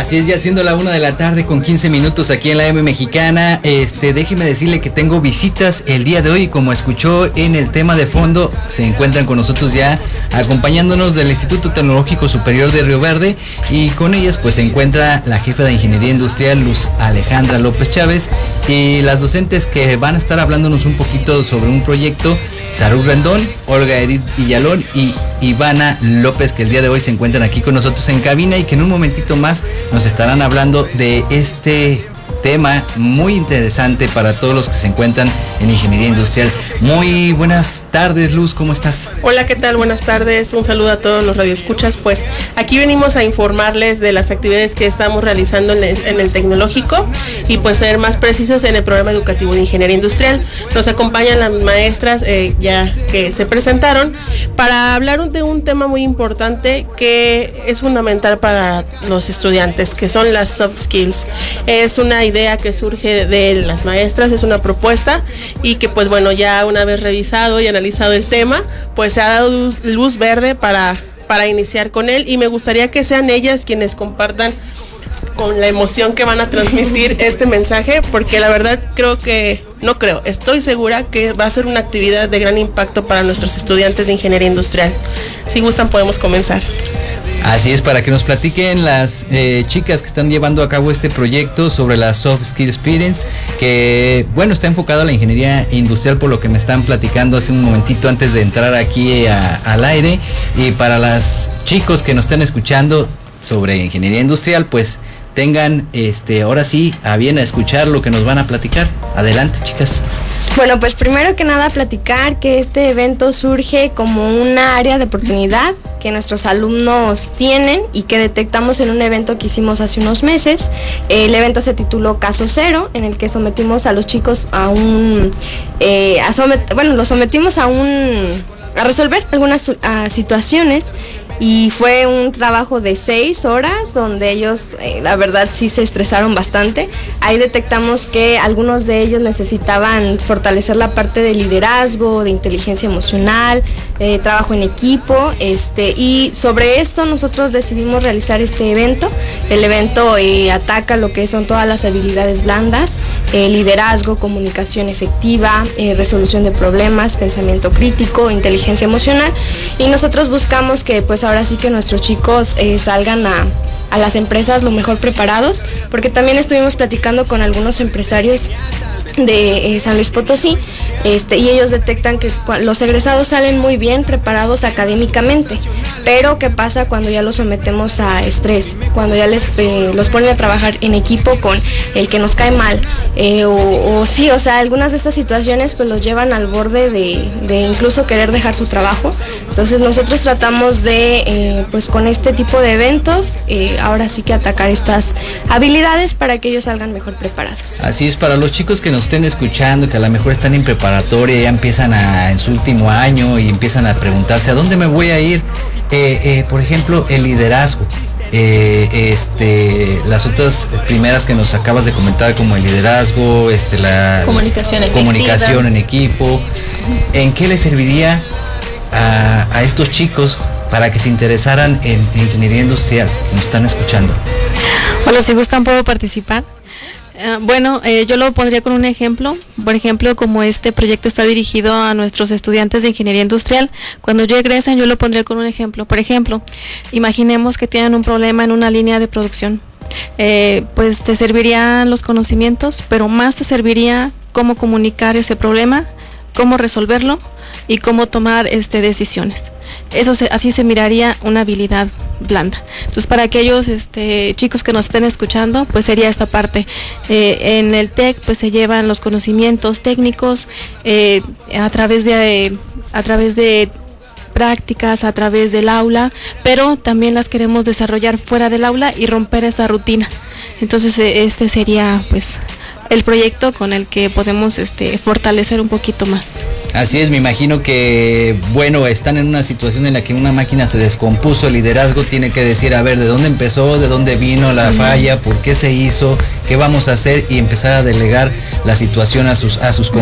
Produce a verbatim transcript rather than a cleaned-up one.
Así es, ya siendo la una de la tarde con quince minutos aquí en la M Mexicana. Este, déjeme decirle que tengo visitas el día de hoy. Como escuchó en el tema de fondo, se encuentran con nosotros ya acompañándonos del Instituto Tecnológico Superior de Río Verde, y con ellas pues se encuentra la jefa de Ingeniería Industrial, Luz Alejandra López Chávez, y las docentes que van a estar hablándonos un poquito sobre un proyecto, Sarú Rendón, Olga Edith Villalón y Ivana López, que el día de hoy se encuentran aquí con nosotros en cabina y que en un momentito más nos estarán hablando de este tema muy interesante para todos los que se encuentran en Ingeniería Industrial. Muy buenas tardes, Luz, ¿cómo estás? Hola, ¿qué tal? Buenas tardes, un saludo a todos los radioescuchas. Pues aquí venimos a informarles de las actividades que estamos realizando en el, en el tecnológico y pues ser más precisos en el programa educativo de Ingeniería Industrial. Nos acompañan las maestras eh, ya que se presentaron para hablar de un tema muy importante que es fundamental para los estudiantes, que son las soft skills. Es una idea que surge de las maestras, es una propuesta y que pues bueno, ya una vez revisado y analizado el tema, pues se ha dado luz, luz verde para, para iniciar con él, y me gustaría que sean ellas quienes compartan con la emoción que van a transmitir este mensaje, porque la verdad creo que, no creo, estoy segura que va a ser una actividad de gran impacto para nuestros estudiantes de Ingeniería Industrial. Si gustan podemos comenzar. Así es, para que nos platiquen las eh, chicas que están llevando a cabo este proyecto sobre la Soft Skill Experience, que bueno, está enfocado a la ingeniería industrial por lo que me están platicando hace un momentito antes de entrar aquí a, al aire. Y para los chicos que nos están escuchando sobre ingeniería industrial, pues tengan este ahora sí a bien a escuchar lo que nos van a platicar. Adelante, chicas. Bueno, pues primero que nada platicar que este evento surge como una área de oportunidad que nuestros alumnos tienen y que detectamos en un evento que hicimos hace unos meses. El evento se tituló Caso Cero, en el que sometimos a los chicos a un, eh, a somet- bueno, los sometimos a un, a resolver algunas a situaciones. Y fue un trabajo de seis horas donde ellos, eh, la verdad, sí se estresaron bastante. Ahí detectamos que algunos de ellos necesitaban fortalecer la parte de liderazgo, de inteligencia emocional, eh, trabajo en equipo. Este, y sobre esto nosotros decidimos realizar este evento. El evento eh, ataca lo que son todas las habilidades blandas, eh, liderazgo, comunicación efectiva, eh, resolución de problemas, pensamiento crítico, inteligencia emocional. Y nosotros buscamos que pues ahora sí que nuestros chicos eh, salgan a, a las empresas lo mejor preparados, porque también estuvimos platicando con algunos empresarios de eh, San Luis Potosí, este, y ellos detectan que los egresados salen muy bien preparados académicamente, pero ¿qué pasa cuando ya los sometemos a estrés? Cuando ya les eh, los ponen a trabajar en equipo con el que nos cae mal, eh, o, o sí, o sea, algunas de estas situaciones pues los llevan al borde de, de incluso querer dejar su trabajo. Entonces nosotros tratamos de, eh, pues con este tipo de eventos, eh, ahora sí que atacar estas habilidades para que ellos salgan mejor preparados. Así es, para los chicos que nos estén escuchando, que a lo mejor están en preparatoria, ya empiezan a, en su último año y empiezan a preguntarse ¿a dónde me voy a ir? Eh, eh, por ejemplo, el liderazgo, eh, este, las otras primeras que nos acabas de comentar, como el liderazgo, este, la comunicación, comunicación en equipo, ¿en qué les serviría a, a estos chicos para que se interesaran en, en ingeniería industrial? Nos están escuchando. Hola, si gustan puedo participar. Uh, bueno, eh, yo lo pondría con un ejemplo. Por ejemplo, como este proyecto está dirigido a nuestros estudiantes de ingeniería industrial, cuando ya egresan yo lo pondría con un ejemplo. Por ejemplo, imaginemos que tienen un problema en una línea de producción. Eh, pues te servirían los conocimientos, pero más te serviría cómo comunicar ese problema, cómo resolverlo y cómo tomar este, decisiones. Eso se, así se miraría una habilidad blanda. Entonces, para aquellos este, chicos que nos estén escuchando, pues sería esta parte. Eh, en el TEC, pues se llevan los conocimientos técnicos eh, a través de eh, a través de prácticas, a través del aula, pero también las queremos desarrollar fuera del aula y romper esa rutina. Entonces, este sería, pues, el proyecto con el que podemos este, fortalecer un poquito más. Así es, me imagino que, bueno, están en una situación en la que una máquina se descompuso, el liderazgo tiene que decir, a ver, ¿de dónde empezó? ¿De dónde vino la falla? ¿Por qué se hizo? ¿Qué vamos a hacer? Y empezar a delegar la situación a sus, a sus